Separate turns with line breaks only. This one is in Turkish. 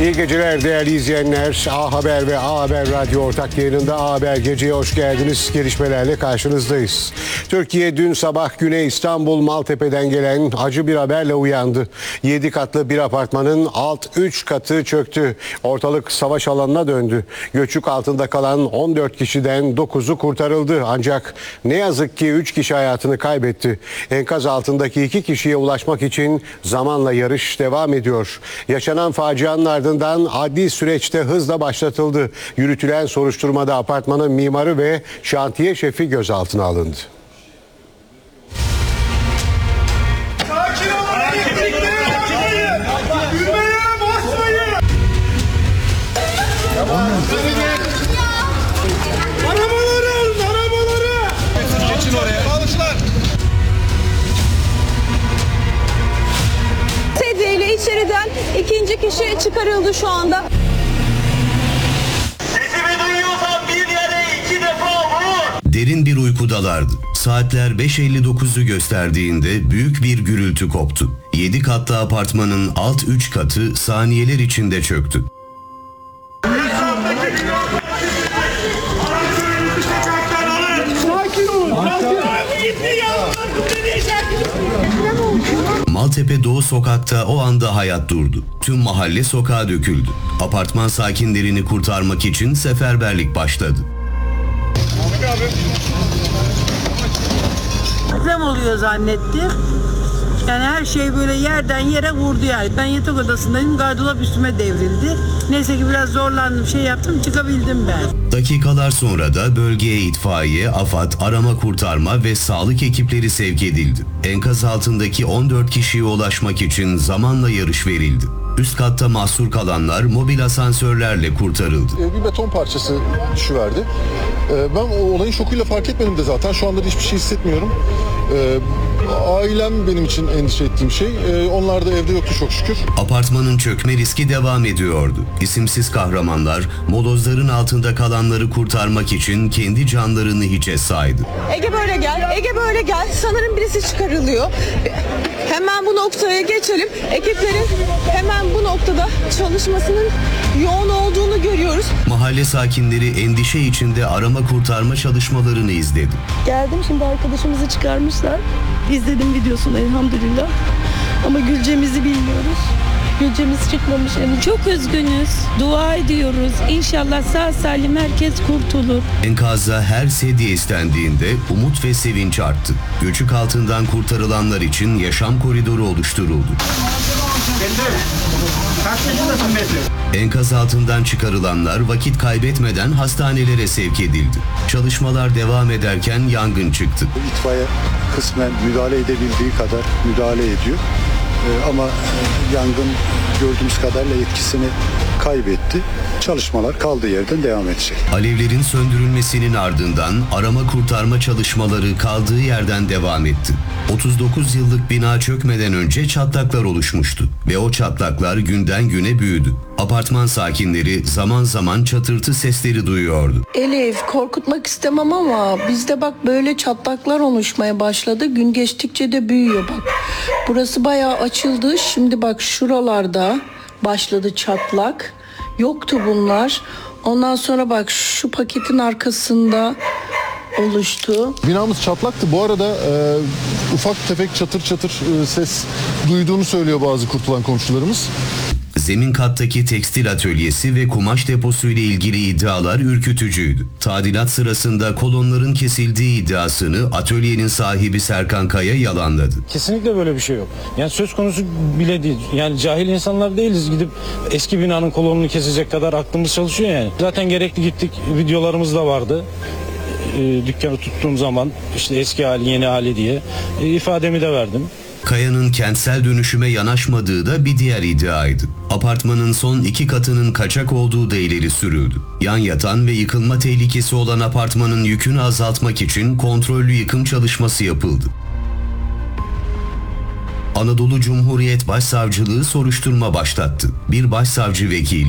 İyi geceler değerli izleyenler. A Haber ve A Haber Radyo ortak yayınında A Haber Gece'ye hoş geldiniz. Gelişmelerle karşınızdayız. Türkiye dün sabah Güney İstanbul Maltepe'den gelen acı bir haberle uyandı. 7 katlı bir apartmanın alt 3 katı çöktü. Ortalık savaş alanına döndü. Göçük altında kalan 14 kişiden 9'u kurtarıldı. Ancak ne yazık ki 3 kişi hayatını kaybetti. Enkaz altındaki 2 kişiye ulaşmak için zamanla yarış devam ediyor. Yaşanan facianın ardından adli süreçte hızla başlatıldı. Yürütülen soruşturmada apartmanın mimarı ve şantiye şefi gözaltına alındı.
Sedyeyle içeriden ikinci kişi çıkarıldı şu anda.
Sesimi duyuyorsan bir yere 2 defa vur.
Derin bir uykudalardı. Saatler 5.59'u gösterdiğinde büyük bir gürültü koptu. 7 katlı apartmanın alt 3 katı saniyeler içinde çöktü. Maltepe Doğu Sokak'ta o anda hayat durdu. Tüm mahalle sokağa döküldü. Apartman sakinlerini kurtarmak için seferberlik başladı.
Deprem oluyor zannettim. Yani her şey böyle yerden yere vurdu yani. Ben yatak odasındayım, gardırop üstüme devrildi. Neyse ki biraz zorlandım, yaptım, çıkabildim ben.
Dakikalar sonra da bölgeye itfaiye, AFAD, arama kurtarma ve sağlık ekipleri sevk edildi. Enkaz altındaki 14 kişiye ulaşmak için zamanla yarış verildi. Üst katta mahsur kalanlar mobil asansörlerle kurtarıldı.
Bir beton parçası düşüverdi. Ben o olayın şokuyla fark etmedim de zaten. Şu anda da hiçbir şey hissetmiyorum. Ailem benim için endişe ettiğim şey. Onlar da evde yoktu çok şükür.
Apartmanın çökme riski devam ediyordu. İsimsiz kahramanlar molozların altında kalanları kurtarmak için kendi canlarını hiçe saydı.
Ege böyle gel, Ege böyle gel. Sanırım birisi çıkarılıyor. Hemen bu noktaya geçelim. Ekiplerin hemen bu noktada çalışmasının yoğun olduğunu görüyoruz.
Mahalle sakinleri endişe içinde arama kurtarma çalışmalarını izledi.
Geldim, şimdi arkadaşımızı çıkarmışlar. İzledim videosunu elhamdülillah. Ama Gülcem'izi bilmiyoruz. Gülcemiz çıkmamış. Yani çok üzgünüz. Dua ediyoruz. İnşallah sağ salim herkes kurtulur.
Enkazda her sedye istendiğinde umut ve sevinç arttı. Göçük altından kurtarılanlar için yaşam koridoru oluşturuldu. Enkaz altından çıkarılanlar vakit kaybetmeden hastanelere sevk edildi. Çalışmalar devam ederken yangın çıktı.
İtfaiye kısmen müdahale edebildiği kadar müdahale ediyor. Ama yangın gördüğümüz kadarıyla etkisini kaybetti. Çalışmalar kaldığı yerden devam edecek.
Alevlerin söndürülmesinin ardından arama kurtarma çalışmaları kaldığı yerden devam etti. 39 yıllık bina çökmeden önce çatlaklar oluşmuştu ve o çatlaklar günden güne büyüdü. Apartman sakinleri zaman zaman çatırtı sesleri duyuyordu.
Elif, korkutmak istemem ama bizde bak böyle çatlaklar oluşmaya başladı. Gün geçtikçe de büyüyor bak. Burası bayağı açıldı. Şimdi bak şuralarda başladı çatlak. Yoktu bunlar. Ondan sonra bak şu paketin arkasında oluştu.
Binamız çatlaktı. Bu arada ufak tefek çatır çatır ses duyduğunu söylüyor bazı kurtulan komşularımız.
Zemin kattaki tekstil atölyesi ve kumaş deposu ile ilgili iddialar ürkütücüydü. Tadilat sırasında kolonların kesildiği iddiasını atölyenin sahibi Serkan Kaya yalanladı.
Kesinlikle böyle bir şey yok. Yani söz konusu bile değil. Yani cahil insanlar değiliz, gidip eski binanın kolonunu kesecek kadar aklımız çalışıyor yani. Zaten gerekli gittik, videolarımız da vardı. Dükkanı tuttuğum zaman işte eski hali yeni hali diye ifademi de verdim.
Kaya'nın kentsel dönüşüme yanaşmadığı da bir diğer iddiaydı. Apartmanın son 2 katının kaçak olduğu da ileri sürüldü. Yan yatan ve yıkılma tehlikesi olan apartmanın yükünü azaltmak için kontrollü yıkım çalışması yapıldı. Anadolu Cumhuriyet Başsavcılığı soruşturma başlattı. Bir başsavcı vekili